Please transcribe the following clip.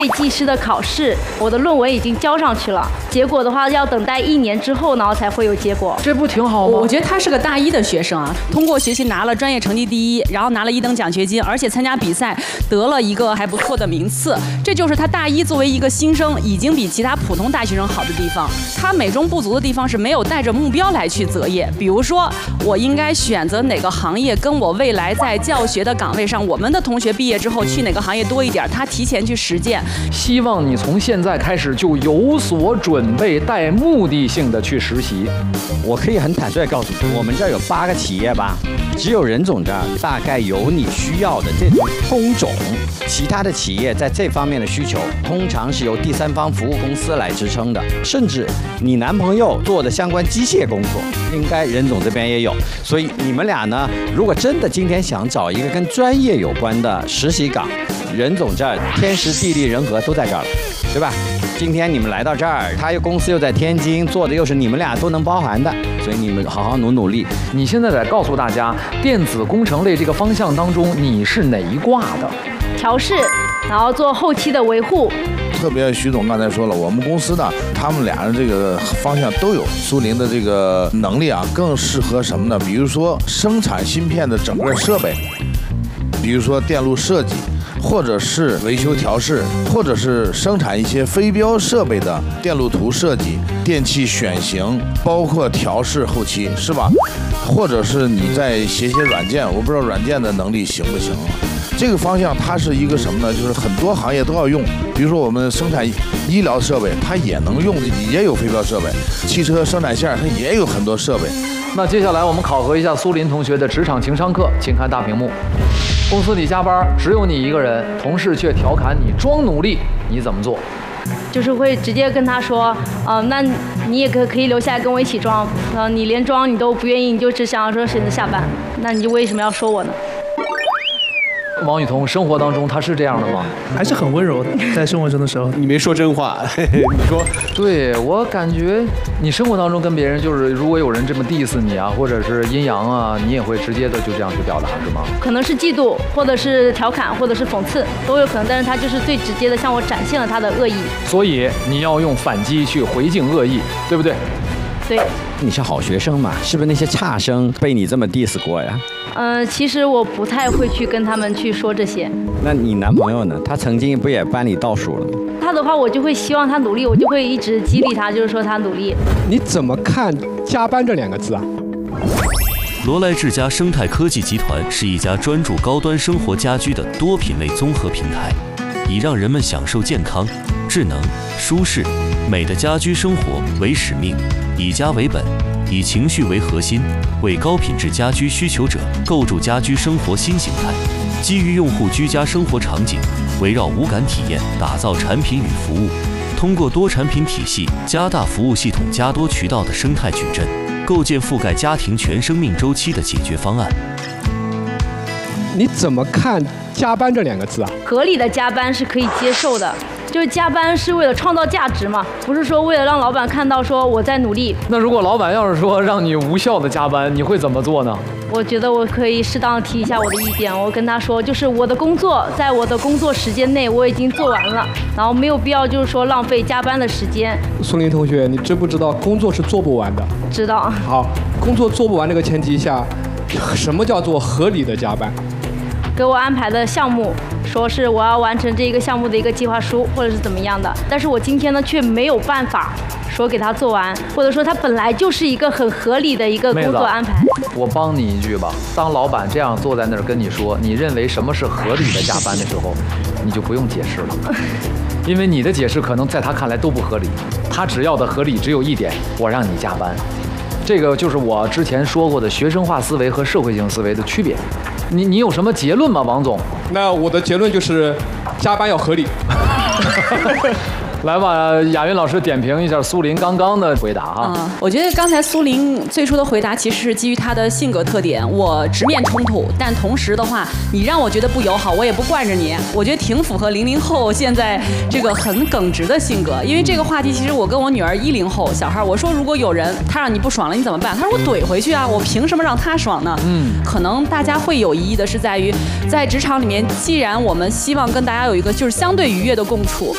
会计师的考试，我的论文已经交上去了，结果的话要等待1年之后，然后才会有结果。 这不挺好吗？ 我觉得他是个大一的学生啊，通过学习拿了专业成绩第1，然后拿了1等奖学金，而且参加比赛得了一个还不错的名次。这就是他大一作为一个新生，已经比其他普通大学生好的地方。他美中不足的地方是没有带着目标来去择业，比如说我应该选择哪个行业，跟我未来在教学的岗位上，我们的同学毕业之后去哪个行业多一点，他提前去实践。 希望你从现在开始就有所准备，带目的性的去实习。 我可以很坦率地告诉你，我们这儿有8个企业吧，只有任总这儿大概有你需要的这种工种，其他的企业在这方面的需求通常是由第三方服务公司来支撑的，甚至你男朋友做的相关机械工作，应该任总这边也有。所以你们俩呢，如果真的今天想找一个跟专业有关的实习岗，任总这儿天时地利人和都在这儿了，对吧？今天你们来到这儿，他公司又在天津，做的又是你们俩都能包含的，所以你们好好努力。 你现在得告诉大家，电子工程类这个方向当中，你是哪一挂的？ 调试，然后做后期的维护。 特别徐总刚才说了，我们公司呢，他们俩人这个方向都有。苏林的这个能力啊，更适合什么呢？比如说生产芯片的整个设备，比如说电路设计，或者是维修调试，或者是生产一些非标设备的电路图设计、电器选型，包括调试后期，是吧？或者是你在写软件，我不知道软件的能力行不行。这个方向它是一个什么呢？就是很多行业都要用，比如说我们生产医疗设备，它也能用，也有非标设备；汽车生产线它也有很多设备。 那接下来我们考核一下苏林同学的职场情商课，请看大屏幕。公司里加班只有你一个人，同事却调侃你装努力，你怎么做？ 就是会直接跟他说，那你也可以留下来跟我一起装，你连装你都不愿意，你就只想要说选择下班，那你为什么要说我呢？ 王雨桐，生活当中他是这样的吗？ 还是很温柔的，在生活中的时候。 你没说真话，你说。 对，我感觉你生活当中跟别人就是，如果有人这么 diss 你啊，或者是阴阳啊，你也会直接的就这样去表达，是吗？ 可能是嫉妒，或者是调侃，或者是讽刺，都有可能。但是他就是最直接的向我展现了他的恶意。 所以你要用反击去回敬恶意，对不对？ 对。 你是好学生嘛？是不是那些差生被你这么 diss 过呀？ 其实我不太会去跟他们去说这些。 那你男朋友呢？他曾经不也班里倒数了吗？ 他的话，我就会希望他努力，我就会一直激励他，就是说他努力。 你怎么看加班这2个字啊？ 罗莱智家生态科技集团是一家专注高端生活家居的多品类综合平台，以让人们享受健康、智能、舒适、美的家居生活为使命，以家为本，以情绪为核心，为高品质家居需求者构筑家居生活新形态。基于用户居家生活场景，围绕无感体验打造产品与服务，通过多产品体系加大服务系统加多渠道的生态矩阵，构建覆盖家庭全生命周期的解决方案。 你怎么看加班这2个字啊？ 合理的加班是可以接受的。就是加班是为了创造价值嘛，不是说为了让老板看到说我在努力。 那如果老板要是说让你无效的加班，你会怎么做呢？ 我觉得我可以适当提一下我的意见，我跟他说，就是我的工作在我的工作时间内我已经做完了，然后没有必要就是说浪费加班的时间。 苏林同学，你知不知道工作是做不完的？ 知道。 好，工作做不完这个前提下，什么叫做合理的加班？ 给我安排的项目，说是我要完成这一个项目的一个计划书，或者是怎么样的，但是我今天呢却没有办法说给他做完，或者说他本来就是一个很合理的一个工作安排。 我帮你一句吧，当老板这样坐在那儿跟你说，你认为什么是合理的加班的时候，你就不用解释了，因为你的解释可能在他看来都不合理，他只要的合理只有一点，我让你加班。这个就是我之前说过的学生化思维和社会性思维的区别。你有什么结论吗，王总？ 那我的结论就是加班要合理。 来吧，雅云老师点评一下苏林刚刚的回答哈。 我觉得刚才苏林最初的回答其实是基于他的性格特点，我直面冲突，但同时的话，你让我觉得不友好，我也不惯着你，我觉得挺符合00后现在这个很耿直的性格。因为这个话题，其实我跟我女儿10后小孩，我说如果有人他让你不爽了，你怎么办？他说我怼回去啊，我凭什么让他爽呢？可能大家会有疑义的是在于，在职场里面，既然我们希望跟大家有一个就是相对愉悦的共处，